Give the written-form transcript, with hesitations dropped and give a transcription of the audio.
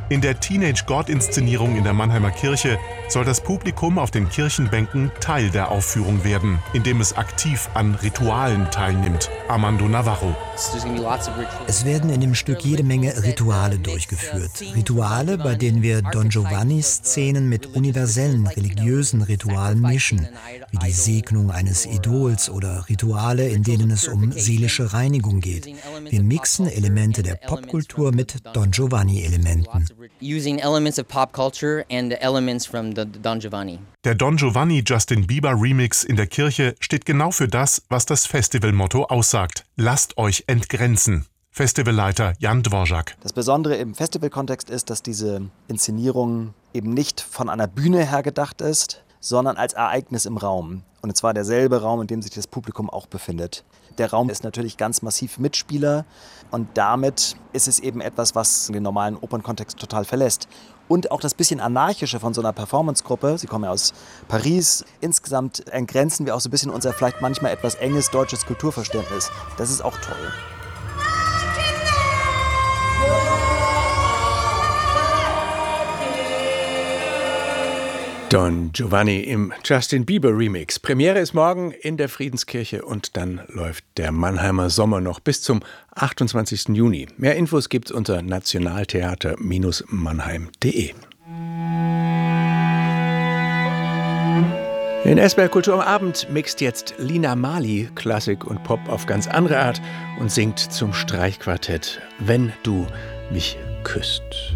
In der Teenage God-Inszenierung in der Mannheimer Kirche soll das Publikum auf den Kirchenbänken Teil der Aufführung werden, indem es aktiv an Ritualen teilnimmt. Armando Navarro. Es werden in dem Stück jede Menge Rituale durchgeführt. Rituale, bei denen wir Don Giovanni-Szenen mit universellen religiösen Ritualen mischen, wie die Segnung eines Idols oder Rituale, in denen es um seelische Reinigung geht. Wir mixen Elemente der Popkultur mit Don Giovanni-Elementen. Using elements of pop culture and elements from the Don Giovanni. Der Don Giovanni Justin Bieber Remix in der Kirche steht genau für das, was das Festivalmotto aussagt. Lasst euch entgrenzen. Festivalleiter Jan Dvorak. Das Besondere im Festivalkontext ist, dass diese Inszenierung eben nicht von einer Bühne her gedacht ist, sondern als Ereignis im Raum. Und zwar derselbe Raum, in dem sich das Publikum auch befindet. Der Raum ist natürlich ganz massiv Mitspieler und damit ist es eben etwas, was den normalen Opernkontext total verlässt. Und auch das bisschen Anarchische von so einer Performancegruppe, sie kommen ja aus Paris, insgesamt entgrenzen wir auch so ein bisschen unser vielleicht manchmal etwas enges deutsches Kulturverständnis. Das ist auch toll. Don Giovanni im Justin Bieber Remix. Premiere ist morgen in der Friedenskirche und dann läuft der Mannheimer Sommer noch bis zum 28. Juni. Mehr Infos gibt's unter nationaltheater-mannheim.de. In SWR Kultur am Abend mixt jetzt Lina Mali Klassik und Pop auf ganz andere Art und singt zum Streichquartett Wenn du mich küsst.